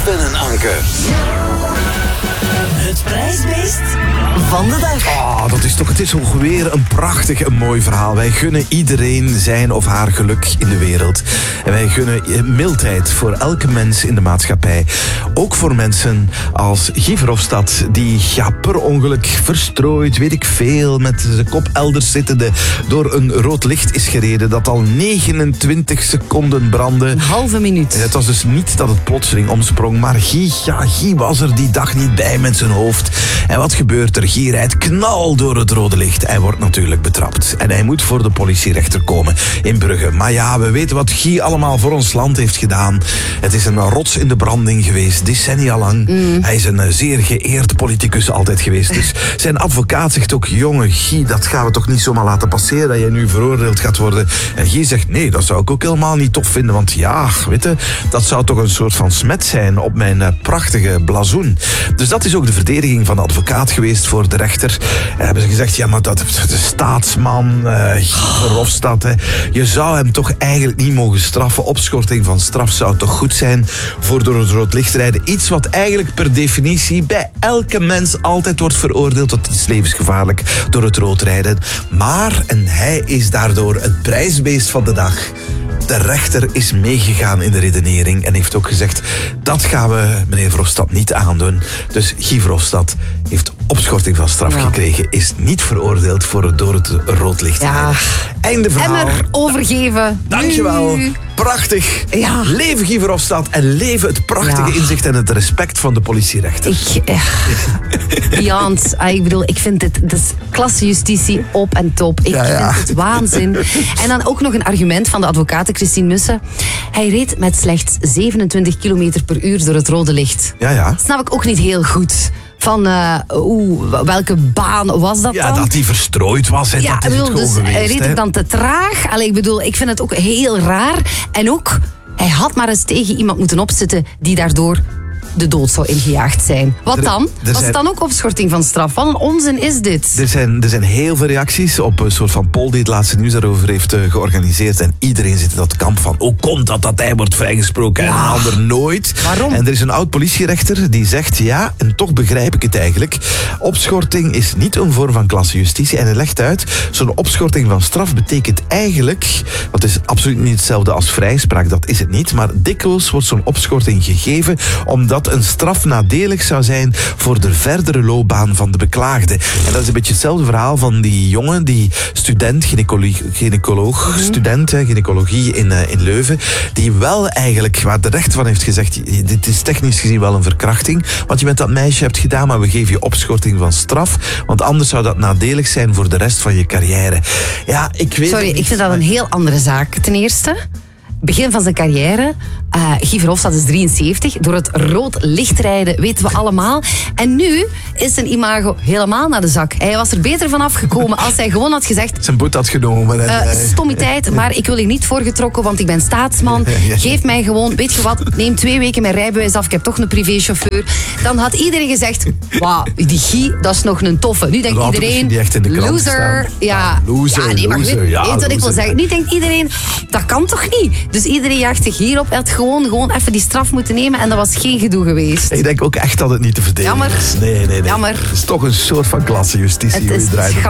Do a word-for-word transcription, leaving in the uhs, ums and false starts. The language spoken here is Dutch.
Sven en Anke. Het prijsbeest van de dag. Oh, dat is toch, het is ook weer een prachtig, een mooi verhaal. Wij gunnen iedereen zijn of haar geluk in de wereld. En wij gunnen mildheid voor elke mens in de maatschappij. Ook voor mensen als Guy Verhofstadt, die ja, per ongeluk verstrooid, weet ik veel, met zijn kop elders zittende, door een rood licht is gereden dat al negenentwintig seconden brandde. Een halve minuut. Het was dus niet dat het plotseling omsprong, maar Guy, ja, Guy was er die dag niet bij met zijn hoofd. En wat gebeurt er? Guy rijdt knal door het rode licht. Hij wordt natuurlijk betrapt. En hij moet voor de politierechter komen in Brugge. Maar ja, we weten wat Guy allemaal voor ons land heeft gedaan. Het is een rots in de branding geweest, decennia lang. Mm. Hij is een zeer geëerd politicus altijd geweest. Dus zijn advocaat zegt ook, jongen Guy, dat gaan we toch niet zomaar laten passeren, dat jij nu veroordeeld gaat worden. En Guy zegt, nee, dat zou ik ook helemaal niet tof vinden. Want ja, weet je, dat zou toch een soort van smet zijn op mijn uh, prachtige blazoen. Dus dat is ook de verdediging van de advocaat geweest voor de rechter. En hebben ze gezegd, ja, maar dat de staatsman, uh, Verhofstadt, hè, je zou hem toch eigenlijk niet mogen straffen. Opschorting van straf zou toch goed zijn voor door het rood licht rijden. Iets wat eigenlijk per definitie bij elke mens altijd wordt veroordeeld. Dat is levensgevaarlijk door het rood rijden. Maar, en hij is daardoor het prijsbeest van de dag. De rechter is meegegaan in de redenering en heeft ook gezegd, dat gaan we meneer Verhofstadt niet aandoen. Dus Guy Verhofstadt heeft opschorting van straf ja. gekregen, is niet veroordeeld voor het door het rood licht ja. rijden. Einde verhaal. Emmer overgeven. Dankjewel. Nu. Prachtig. Ja. Leven Guy Verhofstadt en leven het prachtige ja. inzicht en het respect van de politierechter. Ik, eh, Beyond, ah, ik bedoel, ik vind dit, dit is klassejustitie op en top. Ik ja, ja. vind het waanzin. En dan ook nog een argument van de advocaat Christine Mussen. Hij reed met slechts zevenentwintig kilometer per uur door het rode licht. Ja, ja. Snap ik ook niet heel goed. Van, uh, oeh, welke baan was dat ja, dan? Ja, dat hij verstrooid was. Hè, ja, dat is bedoel, het dus geweest, hij reed hè. ik dan te traag. Allee, ik bedoel, ik vind het ook heel raar. En ook, hij had maar eens tegen iemand moeten opzitten die daardoor de dood zou ingejaagd zijn. Wat er, dan? Er Was zijn, het dan ook opschorting van straf? Wat een onzin is dit? Er zijn, er zijn heel veel reacties op een soort van poll die het laatste nieuws daarover heeft uh, georganiseerd. En iedereen zit in dat kamp van, hoe komt dat dat hij wordt vrijgesproken ja. en een ander nooit? Waarom? En er is een oud politierechter die zegt, ja, en toch begrijp ik het eigenlijk. Opschorting is niet een vorm van klassejustitie. En hij legt uit, zo'n opschorting van straf betekent eigenlijk, want het is absoluut niet hetzelfde als vrijspraak, dat is het niet. Maar dikwijls wordt zo'n opschorting gegeven omdat een straf nadelig zou zijn voor de verdere loopbaan van de beklaagde. En dat is een beetje hetzelfde verhaal van die jongen, die student, gynaecoloog, gynaecoloog mm-hmm. student, hè, gynaecologie in, uh, in Leuven, die wel eigenlijk, waar de rechter van heeft gezegd, dit is technisch gezien wel een verkrachting, wat je met dat meisje hebt gedaan, maar we geven je opschorting van straf, want anders zou dat nadelig zijn voor de rest van je carrière. Ja, ik weet Sorry, niet, ik vind dat een heel andere zaak. Ten eerste, begin van zijn carrière. Uh, Guy Verhofstadt is drieënzeventig. Door het rood licht rijden weten we allemaal. En nu is zijn imago helemaal naar de zak. Hij was er beter van afgekomen als hij gewoon had gezegd, zijn boet had genomen. En, uh, stommiteit, maar ik wil hier niet voorgetrokken, want ik ben staatsman. Geef mij gewoon, weet je wat, neem twee weken mijn rijbewijs af. Ik heb toch een privéchauffeur. Dan had iedereen gezegd, wauw, die Guy, dat is nog een toffe. Nu denkt iedereen, die echt in de loser. Ja, loser, ja, nee, maar loser. weet, Ja, weet wat ik wil zeggen? Nu denkt iedereen, dat kan toch niet? Dus iedereen jaagt zich hierop. Hij had gewoon, gewoon even die straf moeten nemen en dat was geen gedoe geweest. Ik denk ook echt dat het niet te verdedigen Jammer. is. Nee, nee, nee. Jammer. Het is toch een soort van klassejustitie. Het is